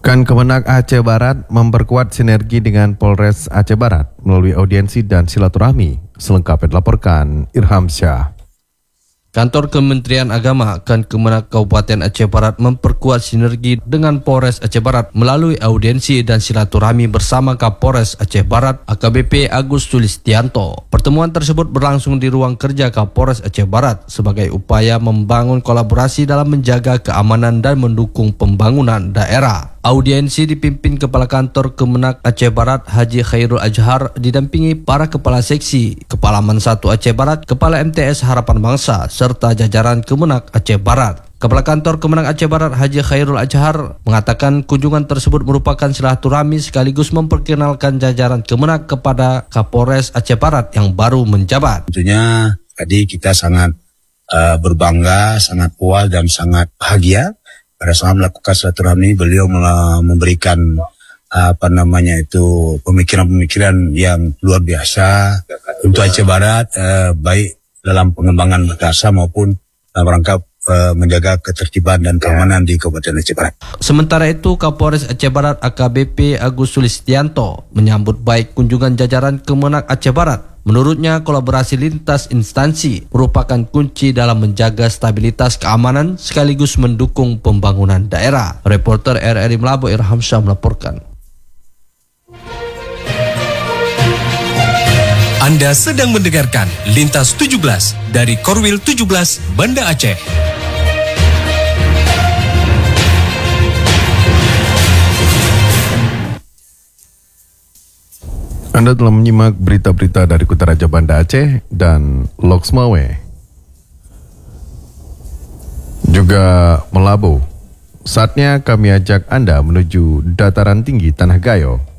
Kemenak Aceh Barat memperkuat sinergi dengan Polres Aceh Barat melalui audiensi dan silaturahmi. Selengkapnya dilaporkan Irham Syah. Kantor Kementerian Agama Kemenak Kabupaten Aceh Barat memperkuat sinergi dengan Polres Aceh Barat melalui audiensi dan silaturahmi bersama Kapolres Aceh Barat AKBP Agus Sulistianto. Pertemuan tersebut berlangsung di ruang kerja Kapolres Aceh Barat sebagai upaya membangun kolaborasi dalam menjaga keamanan dan mendukung pembangunan daerah. Audiensi dipimpin Kepala Kantor Kemenak Aceh Barat Haji Khairul Azhar didampingi para Kepala Seksi, Kepala Man 1 Aceh Barat, Kepala MTS Harapan Bangsa, serta jajaran Kemenak Aceh Barat. Kepala Kantor Kemenak Aceh Barat Haji Khairul Azhar mengatakan kunjungan tersebut merupakan silaturahmi sekaligus memperkenalkan jajaran Kemenak kepada Kapolres Aceh Barat yang baru menjabat. Tentunya tadi kita sangat berbangga, sangat puas dan sangat bahagia. Pada saat melakukan silaturahmi, beliau memberikan pemikiran-pemikiran yang luar biasa untuk Aceh Barat, baik dalam pengembangan bangsa maupun dalam rangka menjaga ketertiban dan keamanan di Kabupaten Aceh Barat. Sementara itu, Kapolres Aceh Barat AKBP Agus Sulistianto menyambut baik kunjungan jajaran Kemenak Aceh Barat. Menurutnya, kolaborasi lintas instansi merupakan kunci dalam menjaga stabilitas keamanan sekaligus mendukung pembangunan daerah. Reporter RRI Melabo Irham Syah melaporkan. Anda sedang mendengarkan Lintas 17 dari Korwil 17 Banda Aceh. Anda telah menyimak berita-berita dari Kutaraja Banda Aceh dan Loksmawe, juga Melabo. Saatnya kami ajak Anda menuju dataran tinggi Tanah Gayo.